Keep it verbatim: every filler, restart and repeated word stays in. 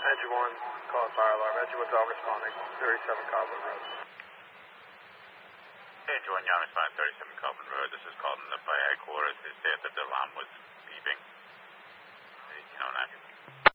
Engine one, call it fire alarm. Engine one's all responding, thirty-seven Cobble Road. Engine one, Yaw responding, thirty-seven Cobble Road. This is called in the by headquarters. They said that the alarm was beeping.